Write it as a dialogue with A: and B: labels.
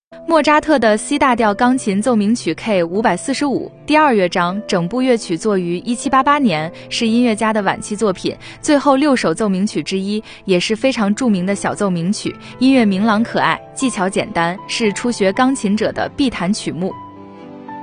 A: 莫扎特的 C 大调钢琴奏鸣曲 K545第二乐章，整部乐曲作于1788年，是音乐家的晚期作品，最后6首奏鸣曲之一，也是非常著名的小奏鸣曲。音乐明朗可爱，技巧简单，是初学钢琴者的必弹曲目。